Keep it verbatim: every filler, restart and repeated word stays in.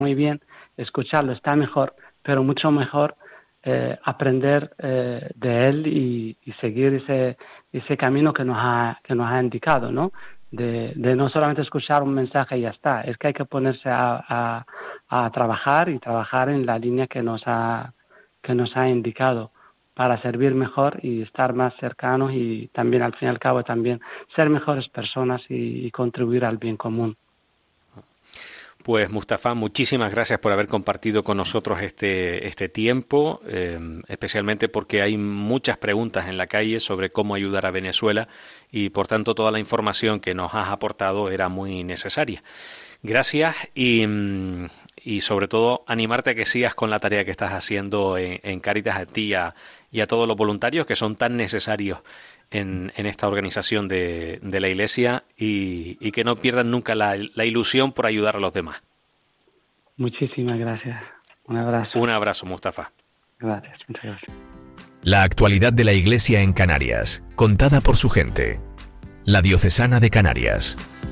muy bien, escucharlo está mejor, pero mucho mejor eh, aprender eh, de él y, y seguir ese ese camino que nos ha que nos ha indicado, ¿no? De, de no solamente escuchar un mensaje y ya está, es que hay que ponerse a, a, a trabajar y trabajar en la línea que nos ha que nos ha indicado para servir mejor y estar más cercanos y también al fin y al cabo también ser mejores personas y, y contribuir al bien común. Pues Mustafa, muchísimas gracias por haber compartido con nosotros este, este tiempo, eh, especialmente porque hay muchas preguntas en la calle sobre cómo ayudar a Venezuela y por tanto toda la información que nos has aportado era muy necesaria. Gracias y, y sobre todo animarte a que sigas con la tarea que estás haciendo en, en Cáritas, a ti y a, y a todos los voluntarios que son tan necesarios En, en esta organización de, de la Iglesia y, y que no pierdan nunca la, la ilusión por ayudar a los demás. Muchísimas gracias. Un abrazo. Un abrazo, Mustafa. Gracias, muchas gracias. La actualidad de la Iglesia en Canarias, contada por su gente. La Diocesana de Canarias.